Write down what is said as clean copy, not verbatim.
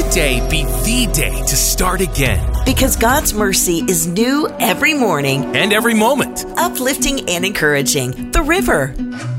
today be the day to start again. Because God's mercy is new every morning And every moment. uplifting and encouraging. The River.